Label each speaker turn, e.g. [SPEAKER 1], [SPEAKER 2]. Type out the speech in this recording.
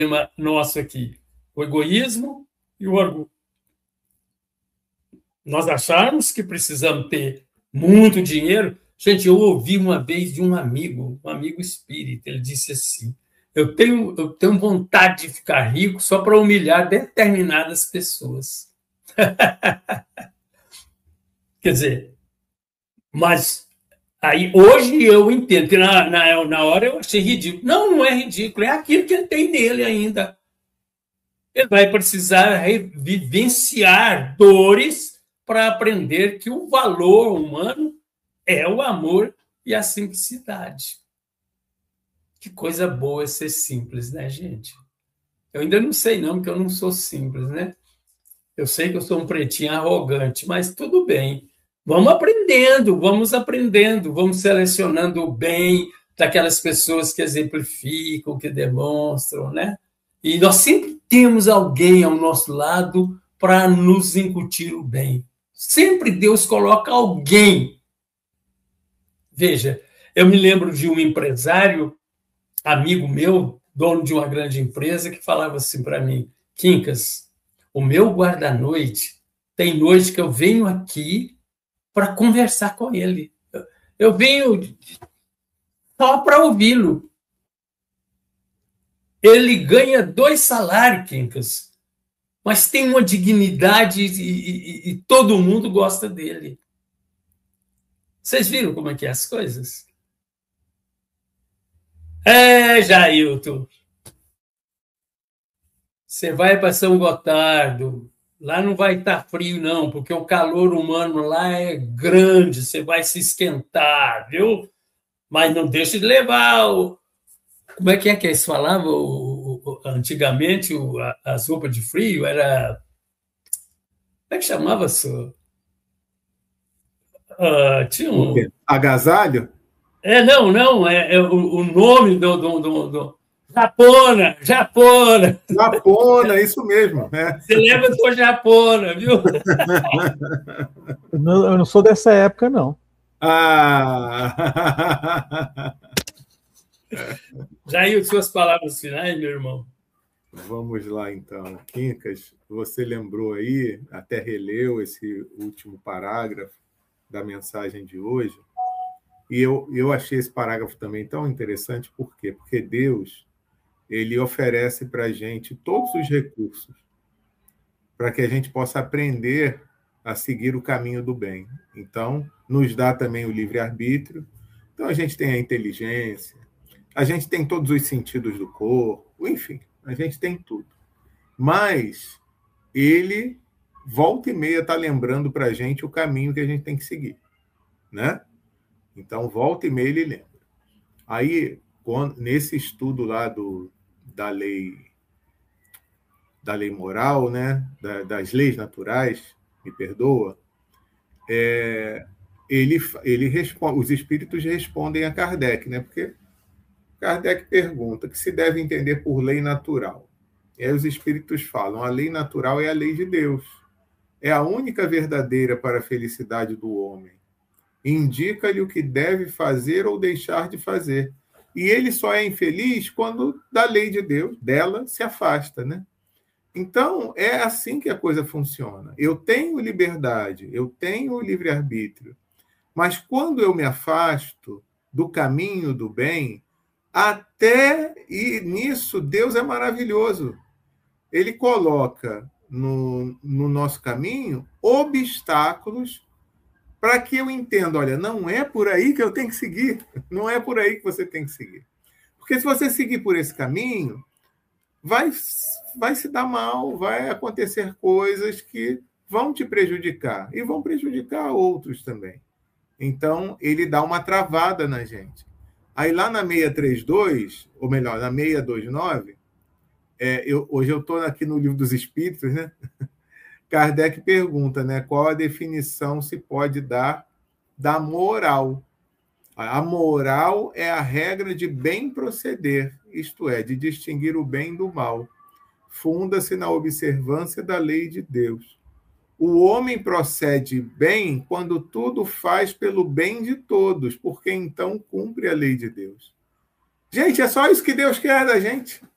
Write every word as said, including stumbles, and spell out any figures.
[SPEAKER 1] nosso aqui, o egoísmo e o orgulho. Nós acharmos que precisamos ter muito dinheiro. Gente, eu ouvi uma vez de um amigo, um amigo espírita, ele disse assim: eu tenho, eu tenho vontade de ficar rico só para humilhar determinadas pessoas. Quer dizer, mas aí hoje eu entendo, na, na, na hora eu achei ridículo. Não, não é ridículo, é aquilo que ele tem nele ainda. Ele vai precisar vivenciar dores para aprender que o valor humano é o amor e a simplicidade. Que coisa boa é ser simples, né, gente? Eu ainda não sei, não, porque eu não sou simples, né? Eu sei que eu sou um pretinho arrogante, mas tudo bem. Vamos aprendendo, vamos aprendendo, vamos selecionando o bem daquelas pessoas que exemplificam, que demonstram, né? E nós sempre temos alguém ao nosso lado para nos incutir o bem. Sempre Deus coloca alguém. Veja, eu me lembro de um empresário, amigo meu, dono de uma grande empresa, que falava assim para mim: Quincas, o meu guarda-noite, tem noite que eu venho aqui para conversar com ele. Eu venho só para ouvi-lo. Ele ganha dois salários, Quincas, mas tem uma dignidade e, e, e todo mundo gosta dele. Vocês viram como é que é as coisas? É, Jailton, você vai para São Gotardo, lá não vai estar frio, não, porque o calor humano lá é grande, você vai se esquentar, viu? Mas não deixe de levar o... Como é que é que eles falavam? O, o, antigamente, o, a, as roupas de frio era... Como é que chamava isso? Uh, tinha um...
[SPEAKER 2] O quê? Agasalho?
[SPEAKER 1] É, não, não, é, é o, o, nome do, do, do, do... Japona, Japona.
[SPEAKER 2] Japona, isso mesmo. É.
[SPEAKER 1] Você leva a sua Japona, viu?
[SPEAKER 3] Eu não, eu não sou dessa época, não.
[SPEAKER 2] Ah!
[SPEAKER 1] Jair, suas palavras finais, meu irmão.
[SPEAKER 2] Vamos lá, então. Quincas, você lembrou aí, até releu esse último parágrafo da mensagem de hoje, e eu, eu achei esse parágrafo também tão interessante, por quê? Porque Deus, ele oferece para a gente todos os recursos para que a gente possa aprender a seguir o caminho do bem. Então, nos dá também o livre-arbítrio. Então, a gente tem a inteligência, a gente tem todos os sentidos do corpo, enfim, a gente tem tudo. Mas ele, volta e meia, está lembrando para a gente o caminho que a gente tem que seguir, né? Então, volta e meia, ele lembra. Aí, quando, nesse estudo lá do, da lei da lei moral, né? Da, das leis naturais, me perdoa, é, ele, ele responde, os espíritos respondem a Kardec, né? Porque Kardec pergunta que se deve entender por lei natural. E aí os espíritos falam: a lei natural é a lei de Deus. É a única verdadeira para a felicidade do homem. Indica-lhe o que deve fazer ou deixar de fazer. E ele só é infeliz quando da lei de Deus, dela, se afasta, né? Então, é assim que a coisa funciona. Eu tenho liberdade, eu tenho livre-arbítrio. Mas quando eu me afasto do caminho do bem, até e nisso Deus é maravilhoso. Ele coloca no, no nosso caminho obstáculos para que eu entenda: olha, não é por aí que eu tenho que seguir, não é por aí que você tem que seguir. Porque se você seguir por esse caminho, vai, vai se dar mal, vai acontecer coisas que vão te prejudicar e vão prejudicar outros também. Então, ele dá uma travada na gente. Aí lá na seiscentos e trinta e dois, ou melhor, na seiscentos e vinte e nove, é, eu, hoje eu estou aqui no Livro dos Espíritos, né? Kardec pergunta, né, qual a definição se pode dar da moral. A moral é a regra de bem proceder, isto é, de distinguir o bem do mal. Funda-se na observância da lei de Deus. O homem procede bem quando tudo faz pelo bem de todos, porque então cumpre a lei de Deus. Gente, é só isso que Deus quer da gente.